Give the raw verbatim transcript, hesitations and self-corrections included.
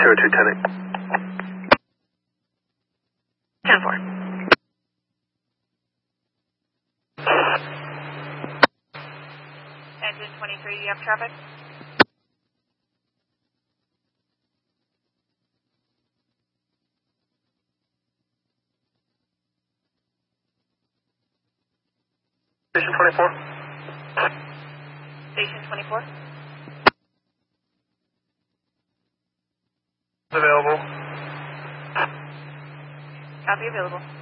zero two ten eight. ten four. Engine twenty-three, do you have traffic? Station twenty-four. Station twenty-four. Available. Copy available.